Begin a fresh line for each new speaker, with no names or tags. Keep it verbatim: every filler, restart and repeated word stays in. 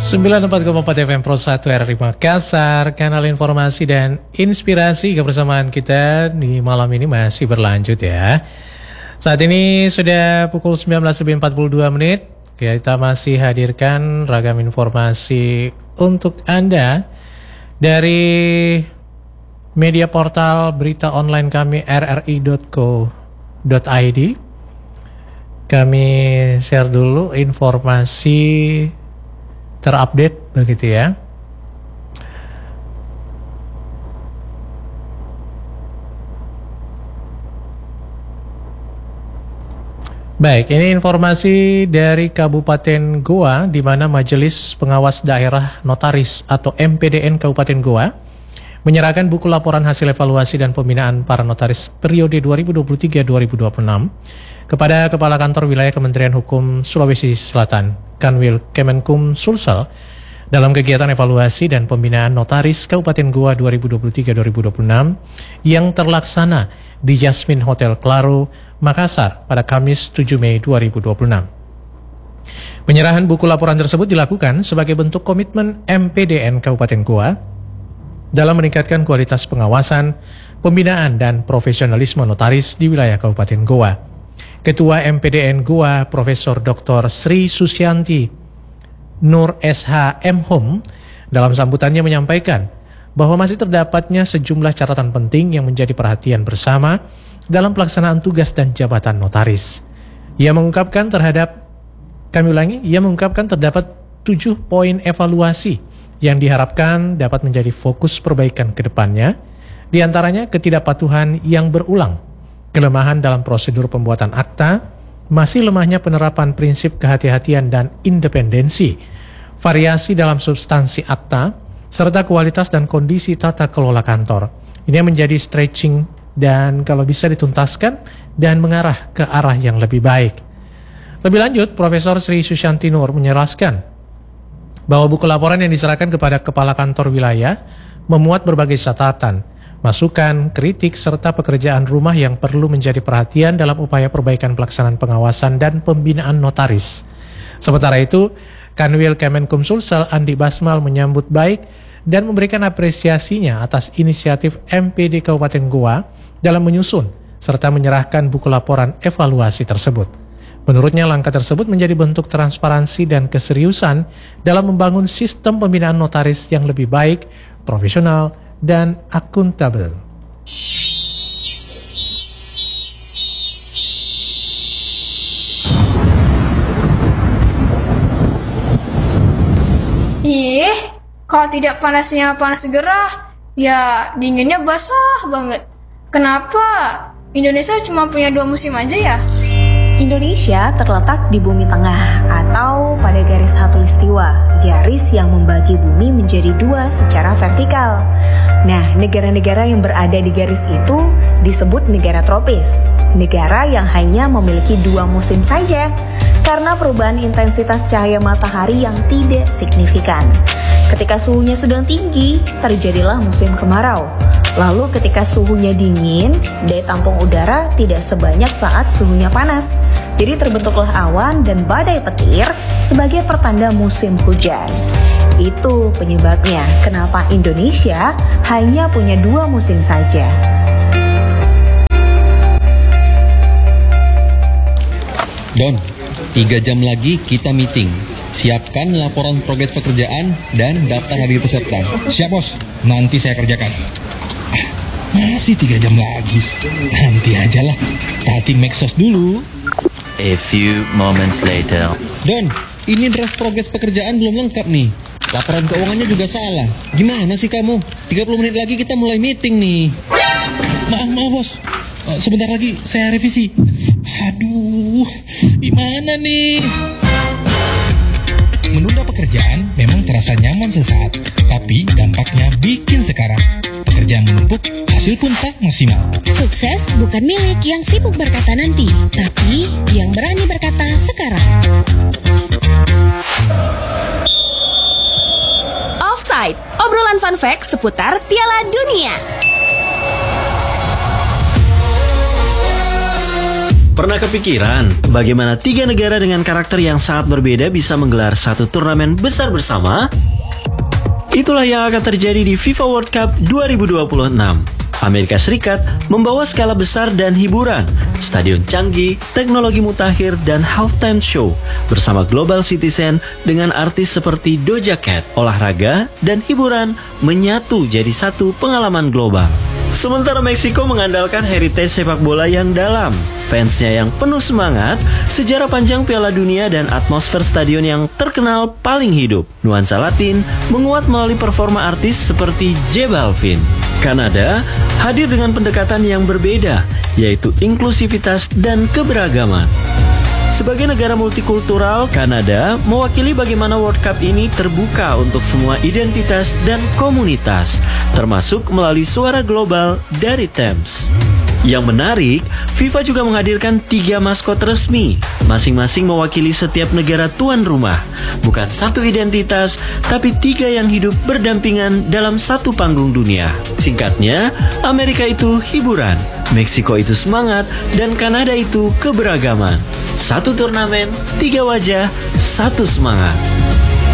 sembilan puluh empat koma empat F M Pro satu R R I Makassar, kanal informasi dan inspirasi. Kebersamaan kita di malam ini masih berlanjut ya. Saat ini sudah pukul sembilan belas lebih empat puluh dua menit. Kita masih hadirkan ragam informasi untuk Anda dari media portal berita online kami r r i dot co dot i d. Kami share dulu informasi terupdate begitu ya. Baik, ini informasi dari Kabupaten Goa, di mana Majelis Pengawas Daerah Notaris atau M P D N Kabupaten Goa menyerahkan buku laporan hasil evaluasi dan pembinaan para notaris periode dua ribu dua puluh tiga sampai dua ribu dua puluh enam kepada Kepala Kantor Wilayah Kementerian Hukum Sulawesi Selatan, Kanwil Kemenkum Sulsel, dalam kegiatan evaluasi dan pembinaan notaris Kabupaten Goa dua ribu dua puluh tiga sampai dua ribu dua puluh enam yang terlaksana di Jasmine Hotel Claro, Makassar pada Kamis tujuh Mei dua ribu dua puluh enam. Penyerahan buku laporan tersebut dilakukan sebagai bentuk komitmen M P D N Kabupaten Goa dalam meningkatkan kualitas pengawasan, pembinaan, dan profesionalisme notaris di wilayah Kabupaten Goa. Ketua M P D N Goa, Profesor Doktor Sri Susyanti Nur S H M Hum, dalam sambutannya menyampaikan bahwa masih terdapatnya sejumlah catatan penting yang menjadi perhatian bersama dalam pelaksanaan tugas dan jabatan notaris. Ia mengungkapkan terhadap, kami ulangi, ia mengungkapkan terdapat tujuh poin evaluasi yang diharapkan dapat menjadi fokus perbaikan ke depannya, di antaranya ketidakpatuhan yang berulang, kelemahan dalam prosedur pembuatan akta, masih lemahnya penerapan prinsip kehati-hatian dan independensi, variasi dalam substansi akta, serta kualitas dan kondisi tata kelola kantor. Ini menjadi stretching dan kalau bisa dituntaskan dan mengarah ke arah yang lebih baik. Lebih lanjut, Profesor Sri Susyanti Nur menjelaskan bahwa buku laporan yang diserahkan kepada Kepala Kantor Wilayah memuat berbagai catatan, masukan, kritik, serta pekerjaan rumah yang perlu menjadi perhatian dalam upaya perbaikan pelaksanaan pengawasan dan pembinaan notaris. Sementara itu, Kanwil Kemenkum Sulsel Andi Basmal menyambut baik dan memberikan apresiasinya atas inisiatif M P D Kabupaten Goa dalam menyusun serta menyerahkan buku laporan evaluasi tersebut. Menurutnya langkah tersebut menjadi bentuk transparansi dan keseriusan dalam membangun sistem pembinaan notaris yang lebih baik, profesional, dan akuntabel.
Ih, kalau tidak panasnya panas gerah, ya dinginnya basah banget. Kenapa Indonesia cuma punya dua musim aja ya?
Indonesia terletak di bumi tengah atau pada garis khatulistiwa, garis yang membagi bumi menjadi dua secara vertikal. Nah, negara-negara yang berada di garis itu disebut negara tropis, negara yang hanya memiliki dua musim saja karena perubahan intensitas cahaya matahari yang tidak signifikan. Ketika suhunya sedang tinggi, terjadilah musim kemarau. Lalu ketika suhunya dingin, daya tampung udara tidak sebanyak saat suhunya panas. Jadi terbentuklah awan dan badai petir sebagai pertanda musim hujan. Itu penyebabnya kenapa Indonesia hanya punya dua musim saja.
Don, tiga jam lagi kita meeting. Siapkan laporan progres pekerjaan dan daftar hadir peserta.
Siap bos, nanti saya kerjakan. Masih tiga jam lagi. Nanti aja lah. Starting Maxos dulu.
A few moments later.
Don, ini draft progres pekerjaan belum lengkap nih. Laporan keuangannya juga salah. Gimana sih kamu? tiga puluh menit lagi kita mulai meeting nih.
Maaf, maaf bos. Sebentar lagi saya revisi. Aduh, gimana nih? Menunda pekerjaan memang terasa nyaman sesaat, tapi dampaknya bikin sekarat. Pekerjaan menumpuk, hasil pun tak maksimal.
Sukses bukan milik yang sibuk berkata nanti, tapi yang berani berkata sekarang. Offside, obrolan fun fact seputar Piala Dunia.
Pernah kepikiran bagaimana tiga negara dengan karakter yang sangat berbeda bisa menggelar satu turnamen besar bersama? Itulah yang akan terjadi di FIFA World Cup dua ribu dua puluh enam. Amerika Serikat membawa skala besar dan hiburan, stadion canggih, teknologi mutakhir, dan halftime show bersama Global Citizen dengan artis seperti Doja Cat. Olahraga dan hiburan menyatu jadi satu pengalaman global. Sementara Meksiko mengandalkan heritage sepak bola yang dalam, fansnya yang penuh semangat, sejarah panjang Piala Dunia, dan atmosfer stadion yang terkenal paling hidup. Nuansa Latin menguat melalui performa artis seperti J Balvin. Kanada hadir dengan pendekatan yang berbeda, yaitu inklusivitas dan keberagaman. Sebagai negara multikultural, Kanada mewakili bagaimana World Cup ini terbuka untuk semua identitas dan komunitas, termasuk melalui suara global dari Thames. Yang menarik, FIFA juga menghadirkan tiga maskot resmi, masing-masing mewakili setiap negara tuan rumah. Bukan satu identitas, tapi tiga yang hidup berdampingan dalam satu panggung dunia. Singkatnya, Amerika itu hiburan, Meksiko itu semangat, dan Kanada itu keberagaman. Satu turnamen, tiga wajah, satu semangat.